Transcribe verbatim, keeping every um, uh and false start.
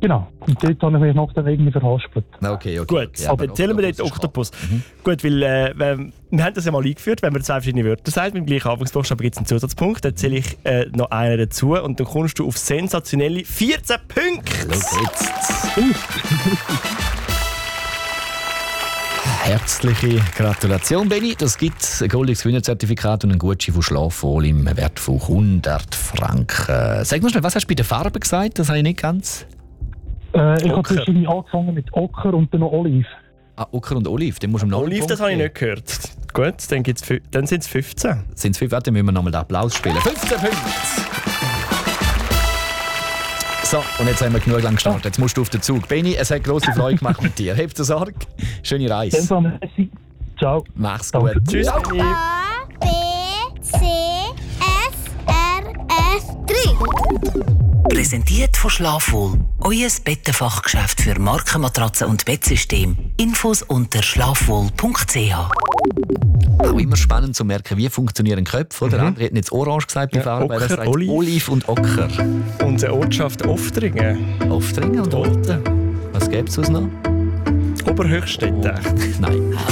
Genau. Und dort habe ich mich noch dann irgendwie verhaspelt. Okay, okay. Gut, okay. aber erzählen wir dort Oktopus. Mhm. Gut, weil äh, wir, wir haben das ja mal eingeführt, wenn man zwei verschiedene Wörter sagt, mit dem gleichen Anfangsbuchstaben gibt es einen Zusatzpunkt. Dann erzähle ich äh, noch einen dazu und dann kommst du auf sensationelle vierzehn Punkte. Los jetzt. Herzliche Gratulation, Benni. Das gibt ein goldenes Gewinnerzertifikat und einen Gutschein von Schlafwohl im Wert von hundert Franken. Sag mal schnell, was hast du bei der Farbe gesagt? Das habe ich nicht ganz... Äh, ich habe zuerst irgendwie angefangen mit Ocker und dann noch Olive. Ah, Ocker und Olive, den musst du im Olive, das habe ich nicht gehört. Gut, dann, gibt's, dann sind es fünfzehn. Sind es fünf? Warte, dann müssen wir nochmal den Applaus spielen. fünfzehn Punkte! So, und jetzt haben wir genug lang gestartet. Jetzt musst du auf den Zug. Benni, es hat grosse Freude gemacht mit dir. Habt ihr Sorge. Schöne Reise. Ciao. Mach's gut. Tschüss. A, B, C, F, R, F, drei. Präsentiert von Schlafwohl. Euer Bettenfachgeschäft für Markenmatratzen und Bettsystem. Infos unter schlafwohl punkt c h. Auch immer spannend zu merken, wie funktionieren Köpfe. Oder? Mhm. Andere hätten jetzt Orange gesagt bei ja, Farbe. Ocker, sagt Olive. Olive und Ocker. Unsere Ortschaft Oftringen. Oftringen und Olten. Was gäbe es noch? Oberhöchstädte. Nein.